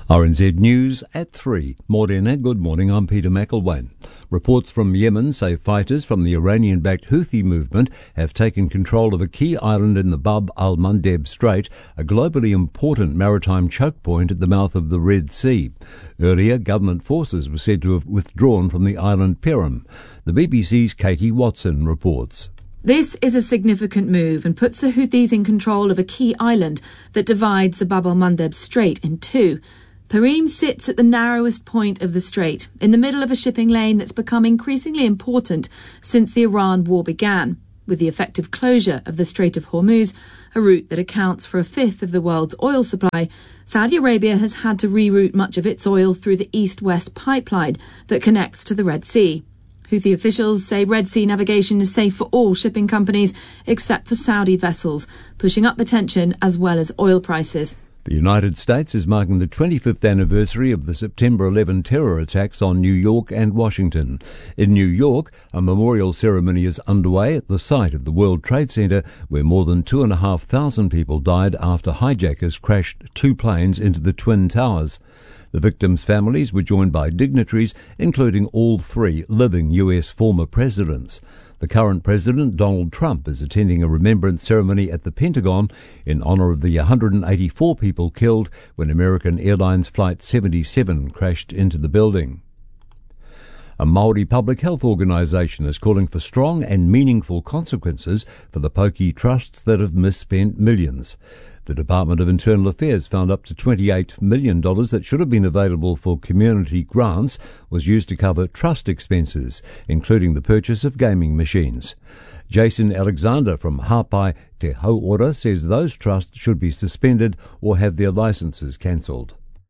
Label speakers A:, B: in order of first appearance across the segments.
A: RNZ News at 3. Morena, good morning, I'm Peter McElwain. Reports from Yemen say fighters from the Iranian-backed Houthi movement have taken control of a key island in the Bab al-Mandeb Strait, a globally important maritime choke point at the mouth of the Red Sea. Earlier, government forces were said to have withdrawn from the island Perim. The BBC's Katie Watson reports.
B: This is a significant move and puts the Houthis in control of a key island that divides the Bab al-Mandeb Strait in two. Perim sits at the narrowest point of the strait, in the middle of a shipping lane that's become increasingly important since the Iran war began. With the effective closure of the Strait of Hormuz, a route that accounts for a fifth of the world's oil supply, Saudi Arabia has had to reroute much of its oil through the east-west pipeline that connects to the Red Sea. Houthi officials say Red Sea navigation is safe for all shipping companies except for Saudi vessels, pushing up the tension as well as oil prices.
A: The United States is marking the 25th anniversary of the September 11 terror attacks on New York and Washington. In New York, a memorial ceremony is underway at the site of the World Trade Center, where more than 2,500 people died after hijackers crashed two planes into the Twin Towers. The victims' families were joined by dignitaries, including all three living U.S. former presidents. The current president, Donald Trump, is attending a remembrance ceremony at the Pentagon in honor of the 184 people killed when American Airlines Flight 77 crashed into the building. A Māori public health organisation is calling for strong and meaningful consequences for the pokie trusts that have misspent millions. The Department of Internal Affairs found up to $28 million that should have been available for community grants was used to cover trust expenses, including the purchase of gaming machines. Jason Alexander from Hapai Te Hauora says those trusts should be suspended or have their licences cancelled.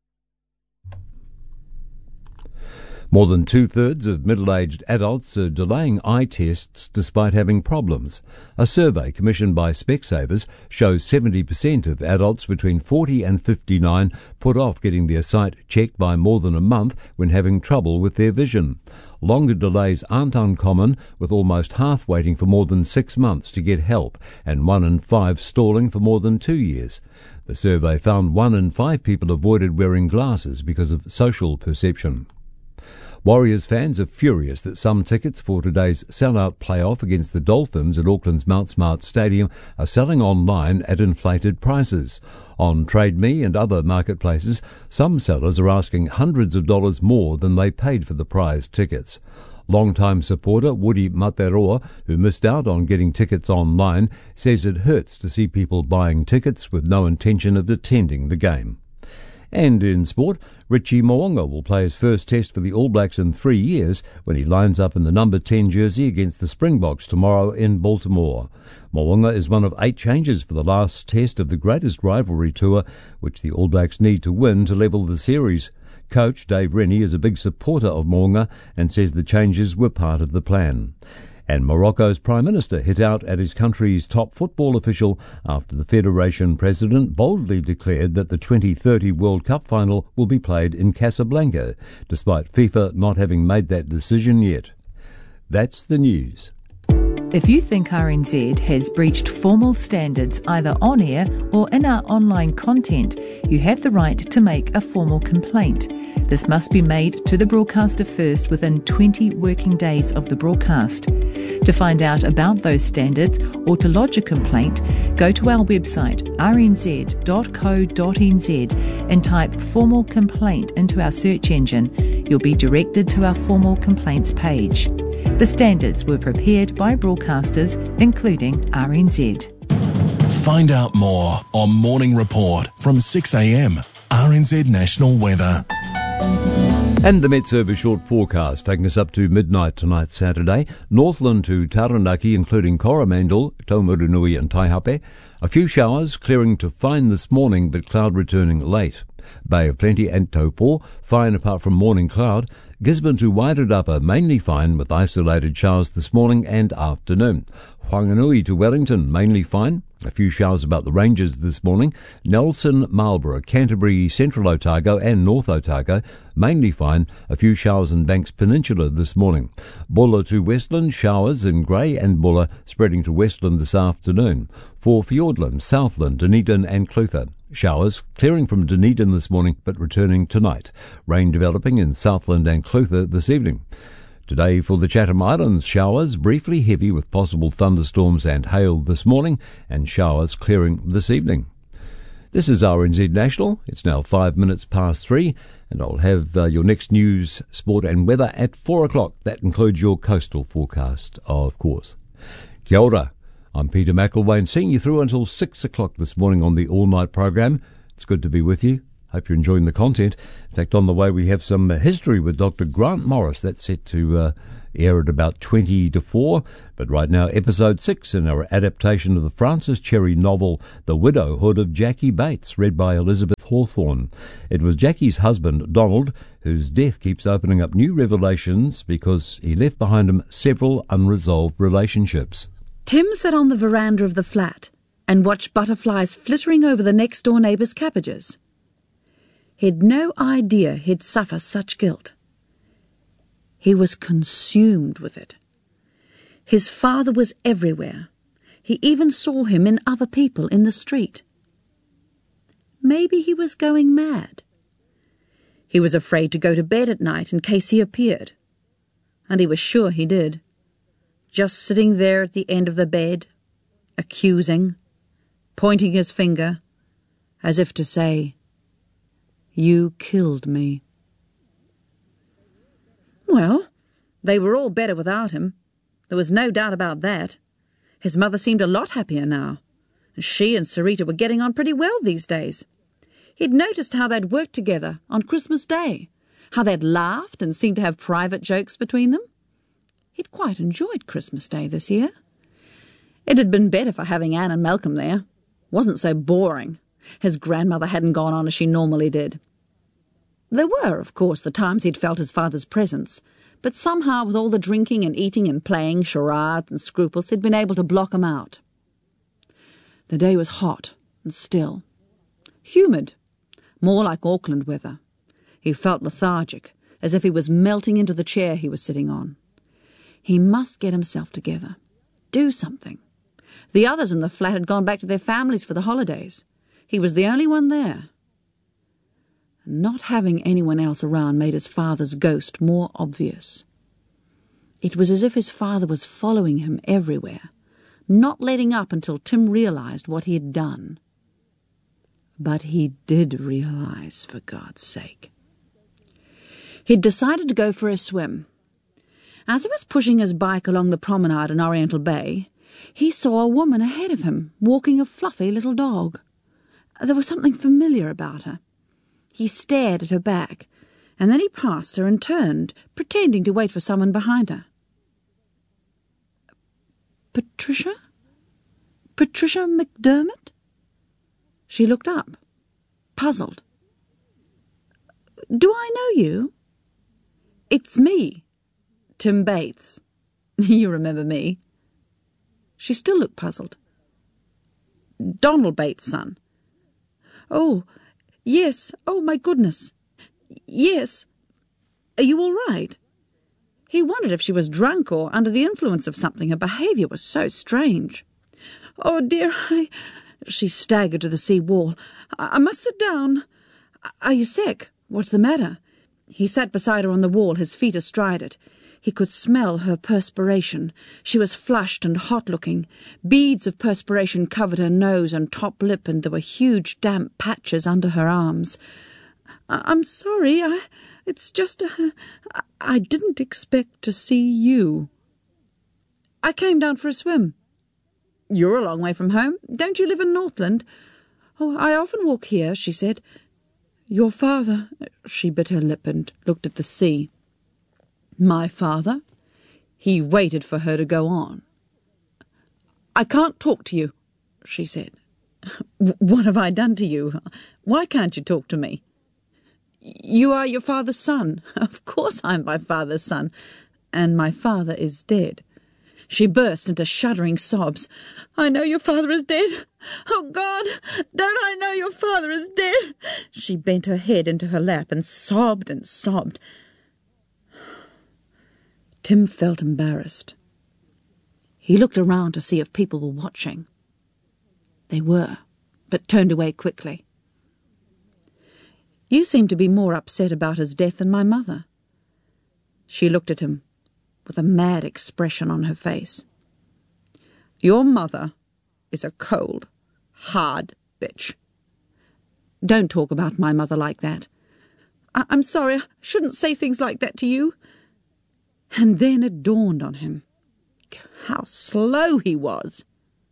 A: More than two-thirds of middle-aged adults are delaying eye tests despite having problems. A survey commissioned by Specsavers shows 70% of adults between 40 and 59 put off getting their sight checked by more than a month when having trouble with their vision. Longer delays aren't uncommon, with almost half waiting for more than 6 months to get help and 1 in 5 stalling for more than 2 years. The survey found 1 in 5 people avoided wearing glasses because of social perception. Warriors fans are furious that some tickets for today's sell-out playoff against the Dolphins at Auckland's Mount Smart Stadium are selling online at inflated prices. On Trade Me and other marketplaces, some sellers are asking hundreds of dollars more than they paid for the prized tickets. Longtime supporter Woody Materoa, who missed out on getting tickets online, says it hurts to see people buying tickets with no intention of attending the game. And in sport, Richie Mo'unga will play his first test for the All Blacks in 3 years when he lines up in the number 10 jersey against the Springboks tomorrow in Baltimore. Mo'unga is one of 8 changes for the last test of the greatest rivalry tour, which the All Blacks need to win to level the series. Coach Dave Rennie is a big supporter of Mo'unga and says the changes were part of the plan. And Morocco's Prime Minister hit out at his country's top football official after the Federation president boldly declared that the 2030 World Cup final will be played in Casablanca, despite FIFA not having made that decision yet. That's the news.
C: If you think RNZ has breached formal standards either on air or in our online content, you have the right to make a formal complaint. This must be made to the broadcaster first within 20 working days of the broadcast. To find out about those standards or to lodge a complaint, go to our website rnz.co.nz and type formal complaint into our search engine. You'll be directed to our formal complaints page. The standards were prepared by broadcasters, including RNZ.
D: Find out more on Morning Report from 6 a.m. RNZ National Weather.
A: And the Met Service short forecast taking us up to midnight tonight, Saturday. Northland to Taranaki, including Coromandel, Taumarunui and Taihape. A few showers clearing to fine this morning, but cloud returning late. Bay of Plenty and Taupo, fine apart from morning cloud. Gisborne to Wairarapa, mainly fine with isolated showers this morning and afternoon. Whanganui to Wellington, mainly fine. A few showers about the ranges this morning. Nelson, Marlborough, Canterbury, Central Otago and North Otago, mainly fine. A few showers in Banks Peninsula this morning. Bulla to Westland, showers in Grey and Bulla, spreading to Westland this afternoon. For Fiordland, Southland, Dunedin and Clutha, Showers clearing from Dunedin this morning but returning tonight. Rain developing in Southland and Clutha this evening. Today for the Chatham Islands, showers briefly heavy with possible thunderstorms and hail this morning, and showers clearing this evening. This is RNZ National. It's now 5 minutes past 3, and I'll have your next news, sport and weather at 4 o'clock. That includes your coastal forecast, of course. Kia ora. I'm Peter McElwain, seeing you through until 6 o'clock this morning on the all-night program. It's good to be with you. Hope you're enjoying the content. In fact, on the way we have some history with Dr. Grant Morris. That's set to air at about 20 to 4. But right now, episode 6 in our adaptation of the Francis Cherry novel The Widowhood of Jackie Bates, read by Elizabeth Hawthorne. It was Jackie's husband, Donald, whose death keeps opening up new revelations because he left behind him several unresolved relationships.
E: Tim sat on the veranda of the flat and watched butterflies flittering over the next-door neighbour's cabbages. He'd no idea he'd suffer such guilt. He was consumed with it. His father was everywhere. He even saw him in other people in the street. Maybe he was going mad. He was afraid to go to bed at night in case he appeared. And he was sure he did. Just sitting there at the end of the bed, accusing, pointing his finger, as if to say, "You killed me." Well, they were all better without him. There was no doubt about that. His mother seemed a lot happier now. She and Sarita were getting on pretty well these days. He'd noticed how they'd worked together on Christmas Day, how they'd laughed and seemed to have private jokes between them. He'd quite enjoyed Christmas Day this year. It had been better for having Anne and Malcolm there. Wasn't so boring. His grandmother hadn't gone on as she normally did. There were, of course, the times he'd felt his father's presence, but somehow with all the drinking and eating and playing, charades and scruples, he'd been able to block 'em out. The day was hot and still. Humid, more like Auckland weather. He felt lethargic, as if he was melting into the chair he was sitting on. He must get himself together. Do something. The others in the flat had gone back to their families for the holidays. He was the only one there. Not having anyone else around made his father's ghost more obvious. It was as if his father was following him everywhere, not letting up until Tim realized what he had done. But he did realize, for God's sake. He'd decided to go for a swim. As he was pushing his bike along the promenade in Oriental Bay, he saw a woman ahead of him, walking a fluffy little dog. There was something familiar about her. He stared at her back, and then he passed her and turned, pretending to wait for someone behind her. Patricia? Patricia McDermott? She looked up, puzzled. "Do I know you?" "It's me. Tim Bates. You remember me." She still looked puzzled. "Donald Bates' son." "Oh, yes. Oh, my goodness. Yes. Are you all right?" He wondered if she was drunk or under the influence of something. Her behaviour was so strange. "Oh, dear, She staggered to the sea wall. "I must sit down." "Are you sick? What's the matter?" He sat beside her on the wall, his feet astride it. He could smell her perspiration. She was flushed and hot-looking. Beads of perspiration covered her nose and top lip, and there were huge damp patches under her arms. "I'm sorry. It's just I didn't expect to see you." "I came down for a swim." "You're a long way from home. Don't you live in Northland?" "Oh, I often walk here," she said. "Your father—" She bit her lip and looked at the sea. "My father?" He waited for her to go on. "I can't talk to you," she said. "What have I done to you? Why can't you talk to me?" "You are your father's son." "Of course I'm my father's son. And my father is dead." She burst into shuddering sobs. "I know your father is dead. Oh, God, don't I know your father is dead?" She bent her head into her lap and sobbed and sobbed. Tim felt embarrassed. He looked around to see if people were watching. They were, but turned away quickly. You seem to be more upset about his death than my mother." She looked at him with a mad expression on her face. "Your mother is a cold, hard bitch." "Don't talk about my mother like that." I'm sorry, I shouldn't say things like that to you." And then it dawned on him. How slow he was.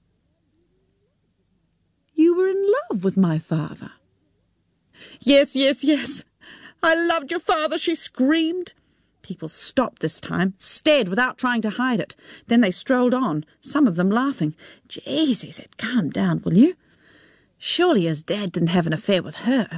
E: "You were in love with my father." Yes. I loved your father," she screamed. People stopped this time, stared without trying to hide it. Then they strolled on, some of them laughing. "Jeez," he said, "calm down, will you? Surely his dad didn't have an affair with her."